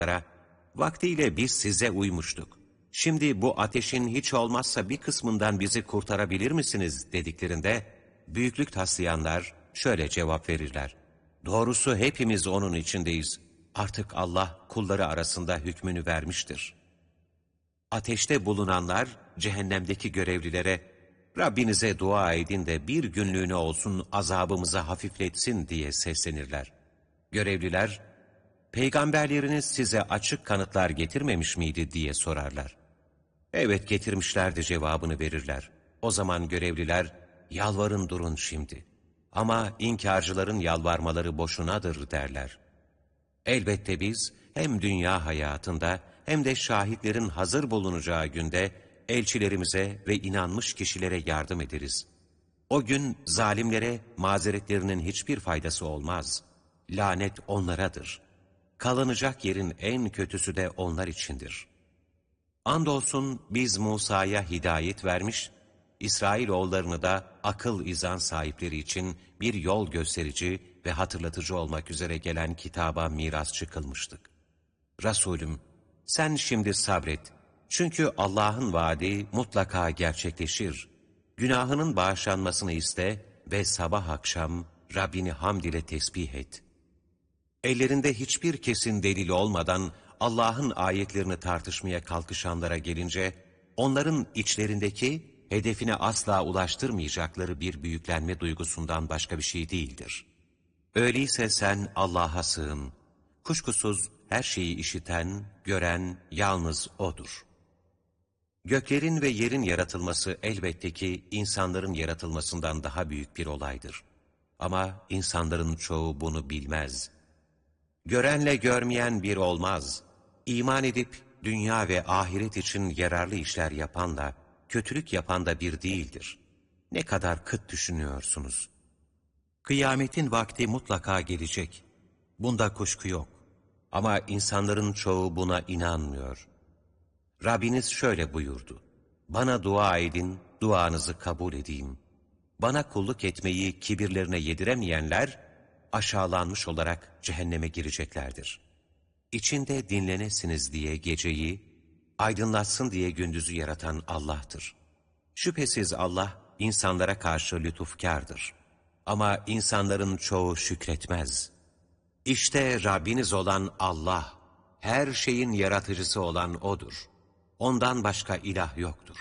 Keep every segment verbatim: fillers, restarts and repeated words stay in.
vaktiyle biz size uymuştuk. Şimdi bu ateşin hiç olmazsa bir kısmından bizi kurtarabilir misiniz dediklerinde, büyüklük taslayanlar şöyle cevap verirler: doğrusu hepimiz onun içindeyiz. Artık Allah kulları arasında hükmünü vermiştir. Ateşte bulunanlar cehennemdeki görevlilere, Rabbinize dua edin de bir günlüğüne olsun azabımızı hafifletsin diye seslenirler. Görevliler, peygamberleriniz size açık kanıtlar getirmemiş miydi diye sorarlar. Evet getirmişlerdi cevabını verirler. O zaman görevliler, yalvarın durun şimdi. Ama inkarcıların yalvarmaları boşunadır derler. Elbette biz hem dünya hayatında hem de şahitlerin hazır bulunacağı günde elçilerimize ve inanmış kişilere yardım ederiz. O gün zalimlere mazeretlerinin hiçbir faydası olmaz. Lanet onlaradır. Kalınacak yerin en kötüsü de onlar içindir. Andolsun biz Musa'ya hidayet vermiş, İsrailoğullarını da akıl izan sahipleri için bir yol gösterici ve hatırlatıcı olmak üzere gelen kitaba mirasçı kılmıştık. Resulüm, sen şimdi sabret. Çünkü Allah'ın vaadi mutlaka gerçekleşir. Günahının bağışlanmasını iste ve sabah akşam Rabbini hamd ile tesbih et. Ellerinde hiçbir kesin delil olmadan Allah'ın ayetlerini tartışmaya kalkışanlara gelince, onların içlerindeki hedefine asla ulaştırmayacakları bir büyüklenme duygusundan başka bir şey değildir. Öyleyse sen Allah'a sığın. Kuşkusuz her şeyi işiten, gören yalnız O'dur. Göklerin ve yerin yaratılması elbette ki insanların yaratılmasından daha büyük bir olaydır. Ama insanların çoğu bunu bilmez. Görenle görmeyen bir olmaz. İman edip dünya ve ahiret için yararlı işler yapanla kötülük yapan da bir değildir. Ne kadar kıt düşünüyorsunuz. Kıyametin vakti mutlaka gelecek. Bunda kuşku yok. Ama insanların çoğu buna inanmıyor. Rabbiniz şöyle buyurdu: bana dua edin, duanızı kabul edeyim. Bana kulluk etmeyi kibirlerine yediremeyenler, aşağılanmış olarak cehenneme gireceklerdir. İçinde dinlenesiniz diye geceyi, aydınlatsın diye gündüzü yaratan Allah'tır. Şüphesiz Allah, insanlara karşı lütufkârdır. Ama insanların çoğu şükretmez. İşte Rabbiniz olan Allah, her şeyin yaratıcısı olan O'dur. Ondan başka ilah yoktur.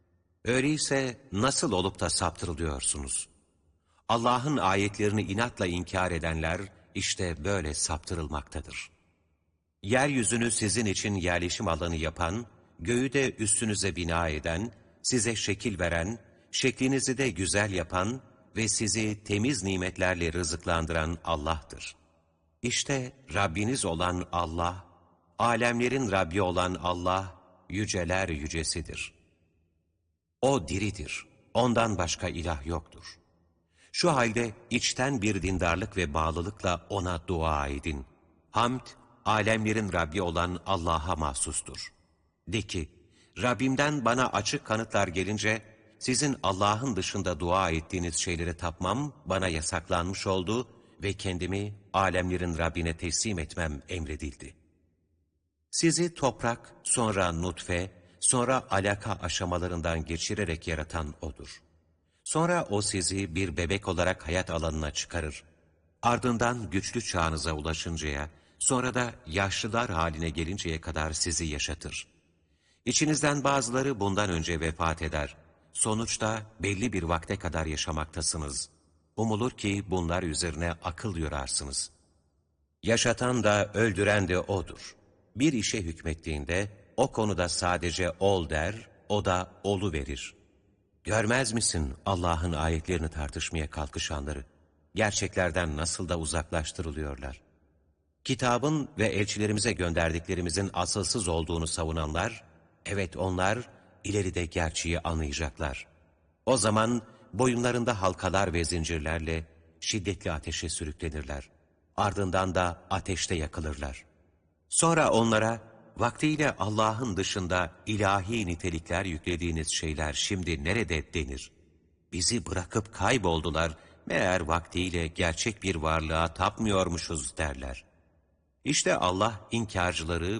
Öyleyse nasıl olup da saptırılıyorsunuz? Allah'ın ayetlerini inatla inkar edenler, işte böyle saptırılmaktadır. Yeryüzünü sizin için yerleşim alanı yapan, göğü de üstünüze bina eden, size şekil veren, şeklinizi de güzel yapan ve sizi temiz nimetlerle rızıklandıran Allah'tır. İşte Rabbiniz olan Allah, alemlerin Rabbi olan Allah, yüceler yücesidir. O diridir, ondan başka ilah yoktur. Şu halde içten bir dindarlık ve bağlılıkla O'na dua edin. Hamd, alemlerin Rabbi olan Allah'a mahsustur. De ki, Rabbimden bana açık kanıtlar gelince, sizin Allah'ın dışında dua ettiğiniz şeylere tapmam bana yasaklanmış oldu ve kendimi alemlerin Rabbine teslim etmem emredildi. Sizi toprak, sonra nutfe, sonra alaka aşamalarından geçirerek yaratan O'dur. Sonra O sizi bir bebek olarak hayat alanına çıkarır. Ardından güçlü çağınıza ulaşıncaya, sonra da yaşlılar haline gelinceye kadar sizi yaşatır. İçinizden bazıları bundan önce vefat eder. Sonuçta belli bir vakte kadar yaşamaktasınız. Umulur ki bunlar üzerine akıl yorarsınız. Yaşatan da öldüren de O'dur. Bir işe hükmettiğinde o konuda sadece ol der, o da olu verir. Görmez misin Allah'ın ayetlerini tartışmaya kalkışanları? Gerçeklerden nasıl da uzaklaştırılıyorlar. Kitabın ve elçilerimize gönderdiklerimizin asılsız olduğunu savunanlar, evet onlar ileride gerçeği anlayacaklar. O zaman boyunlarında halkalar ve zincirlerle şiddetli ateşe sürüklenirler. Ardından da ateşte yakılırlar. Sonra onlara, vaktiyle Allah'ın dışında ilahi nitelikler yüklediğiniz şeyler şimdi nerede denir? Bizi bırakıp kayboldular, meğer vaktiyle gerçek bir varlığa tapmıyormuşuz derler. İşte Allah inkarcıları